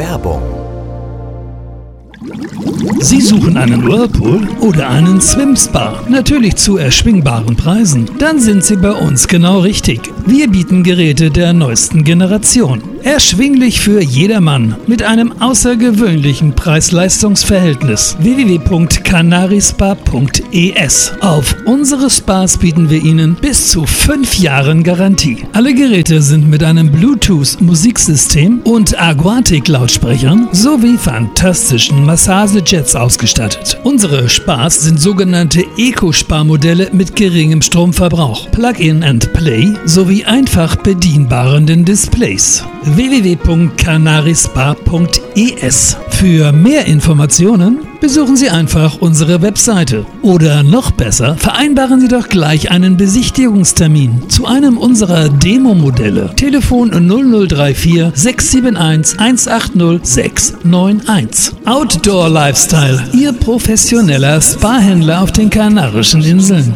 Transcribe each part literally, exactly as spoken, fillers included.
Werbung. Sie suchen einen Whirlpool oder einen Swim-Spa? Natürlich zu erschwingbaren Preisen? Dann sind Sie bei uns genau richtig. Wir bieten Geräte der neuesten Generation. Erschwinglich für jedermann mit einem außergewöhnlichen Preis-Leistungs-Verhältnis. w w w punkt canarispa punkt e s. Auf unsere Spas bieten wir Ihnen bis zu fünf Jahren Garantie. Alle Geräte sind mit einem Bluetooth-Musiksystem und Aquatic-Lautsprechern sowie fantastischen Massagejets ausgestattet. Unsere Spas sind sogenannte Eco-Spa-Modelle mit geringem Stromverbrauch, Plug-in and Play sowie einfach bedienbaren Displays. w w w punkt canarispa punkt e s. Für mehr Informationen besuchen Sie einfach unsere Webseite. Oder noch besser, vereinbaren Sie doch gleich einen Besichtigungstermin zu einem unserer Demo-Modelle. Telefon null null drei vier sechs sieben eins eins acht null sechs neun eins. Outdoor Lifestyle, Ihr professioneller Spa-Händler auf den Kanarischen Inseln.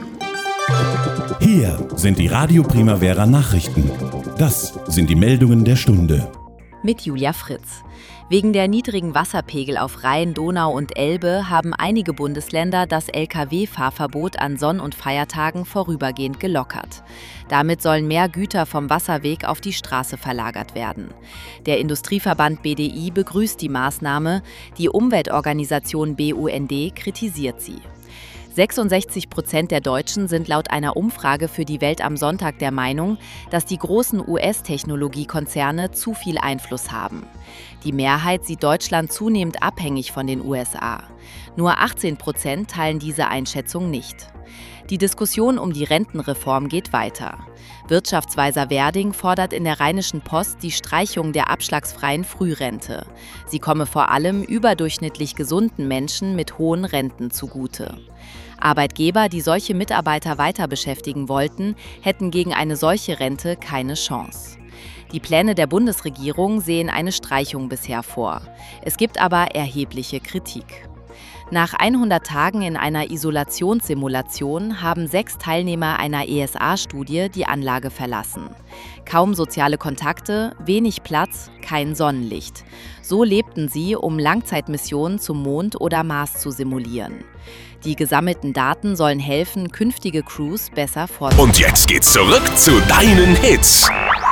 Hier sind die Radio Primavera Nachrichten. Das sind die Meldungen der Stunde. Mit Julia Fritz. Wegen der niedrigen Wasserpegel auf Rhein, Donau und Elbe haben einige Bundesländer das L K W-Fahrverbot an Sonn- und Feiertagen vorübergehend gelockert. Damit sollen mehr Güter vom Wasserweg auf die Straße verlagert werden. Der Industrieverband B D I begrüßt die Maßnahme, die Umweltorganisation B U N D kritisiert sie. sechsundsechzig Prozent der Deutschen sind laut einer Umfrage für die Welt am Sonntag der Meinung, dass die großen U S-Technologiekonzerne zu viel Einfluss haben. Die Mehrheit sieht Deutschland zunehmend abhängig von den U S A. Nur achtzehn Prozent teilen diese Einschätzung nicht. Die Diskussion um die Rentenreform geht weiter. Wirtschaftsweiser Werding fordert in der Rheinischen Post die Streichung der abschlagsfreien Frührente. Sie komme vor allem überdurchschnittlich gesunden Menschen mit hohen Renten zugute. Arbeitgeber, die solche Mitarbeiter weiter beschäftigen wollten, hätten gegen eine solche Rente keine Chance. Die Pläne der Bundesregierung sehen eine Streichung bisher vor. Es gibt aber erhebliche Kritik. Nach hundert Tagen in einer Isolationssimulation haben sechs Teilnehmer einer E S A-Studie die Anlage verlassen. Kaum soziale Kontakte, wenig Platz, kein Sonnenlicht. So lebten sie, um Langzeitmissionen zum Mond oder Mars zu simulieren. Die gesammelten Daten sollen helfen, künftige Crews besser vorzubereiten. Und jetzt geht's zurück zu deinen Hits.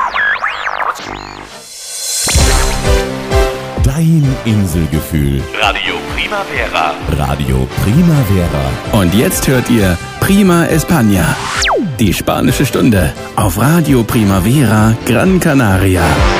Dein Inselgefühl. Radio Primavera. Radio Primavera. Und jetzt hört ihr Prima España. Die spanische Stunde auf Radio Primavera Gran Canaria.